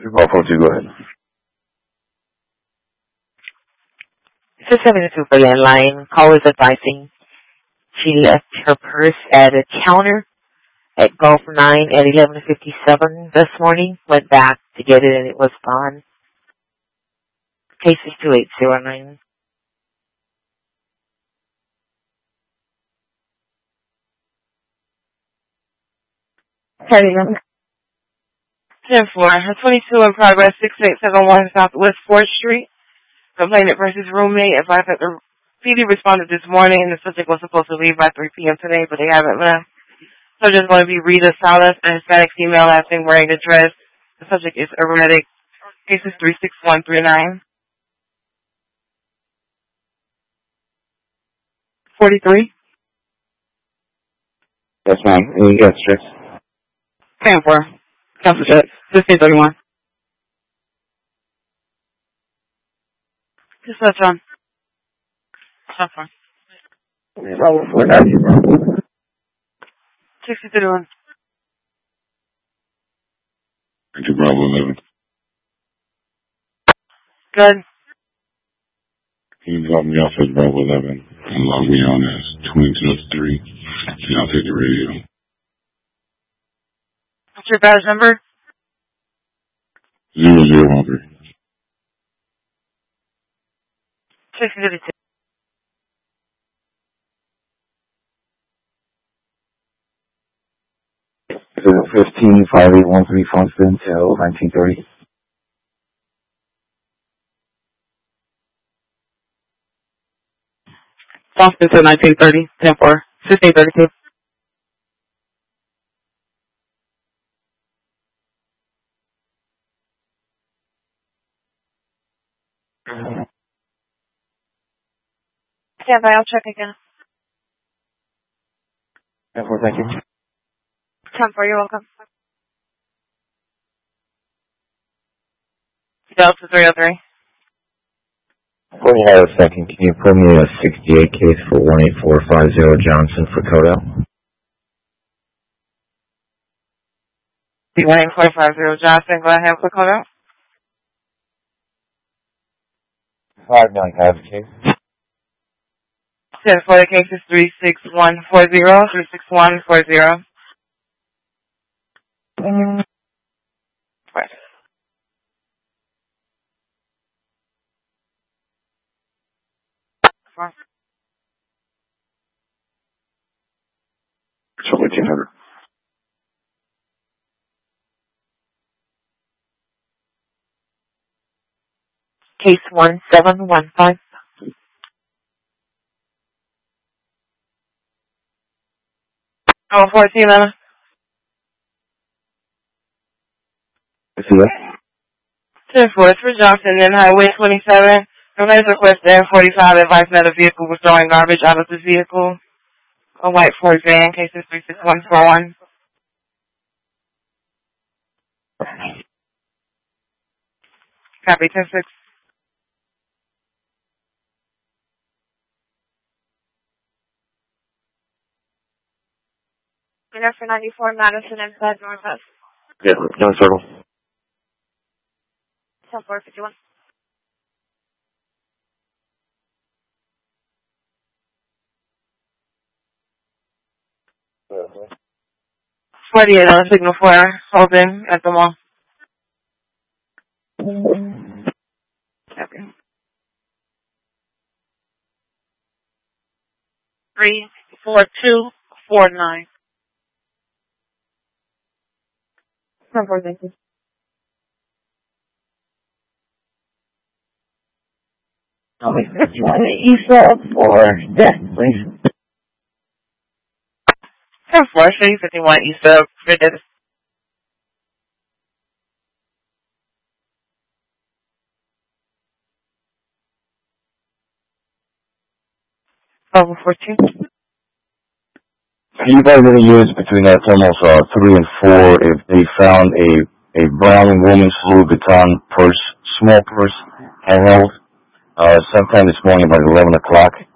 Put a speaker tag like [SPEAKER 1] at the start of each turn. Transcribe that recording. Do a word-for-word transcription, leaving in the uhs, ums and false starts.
[SPEAKER 1] Bravo four two, go ahead.
[SPEAKER 2] This is seven two for landline. Caller is advising she left her purse at a counter at Gulf nine at eleven fifty-seven this morning. Went back to get it and it was gone. Case is two eight zero nine.
[SPEAKER 3] Heading up. ten four, twenty-two in progress, six eight seven one Southwest fourth Street. Complainant versus roommate advised that the P D responded this morning and the subject was supposed to leave by three p.m. today, but they haven't left. Subject is going to be Rita Salas, a Hispanic female last name wearing a dress. The subject is erratic. Case is three six one three nine. forty-three.
[SPEAKER 1] Yes, ma'am. You got strips.
[SPEAKER 3] ten four. Cancel check. fifteen thirty-one. Just touch on. ten four.
[SPEAKER 1] Bravo four, got you, bro.
[SPEAKER 3] sixty thirty-one.
[SPEAKER 4] Thank you, Bravo eleven.
[SPEAKER 3] Good.
[SPEAKER 4] Can you log me off as Bravo eleven and log me on as twenty-two oh three, and I'll take the radio.
[SPEAKER 3] What's your badge number?
[SPEAKER 4] Zero zero one three.
[SPEAKER 3] sixty thirty-two.
[SPEAKER 1] fifteen five eight one three Funston till nineteen thirty.
[SPEAKER 3] Boston till nineteen thirty. ten four. sixteen thirty-two. Stand by, I'll check again.
[SPEAKER 1] ten four, thank you.
[SPEAKER 3] ten four, you're welcome. Delta three oh three.
[SPEAKER 1] Before you have a second, can you put me a sixty-eight case for one eight four five zero Johnson for Coda?
[SPEAKER 3] one eight four five zero Johnson, go ahead for Coda.
[SPEAKER 1] Five nine, I have a case.
[SPEAKER 3] ten four, the case is three six one four zero. three six one four zero. Mm. Right.
[SPEAKER 4] eighteen hundred.
[SPEAKER 2] Case one seven one five.
[SPEAKER 3] Oh, fourteen, Lena.
[SPEAKER 1] See that?
[SPEAKER 3] ten four, it's for Johnson, then Highway twenty-seven. Complaints request N forty-five advice that a vehicle was throwing garbage out of the vehicle. A white Ford van, case is three six one four one. Copy, ten six.
[SPEAKER 5] For ninety-four Madison and Bed Northwest.
[SPEAKER 1] Yeah, young circle.
[SPEAKER 5] ten four fifty-one.
[SPEAKER 3] forty-eight on signal four, holding at the mall. Copy.
[SPEAKER 5] Three four two four nine.
[SPEAKER 3] ten four, thank you.
[SPEAKER 1] Tell me which one you saw for that, please.
[SPEAKER 3] ten four, three fifty-one East of Riddle. Level fourteen.
[SPEAKER 1] You guys going to use between that terminals uh, three and four if they found a, a brown woman's Louis Vuitton purse, small purse, handheld, uh, sometime this morning about eleven o'clock.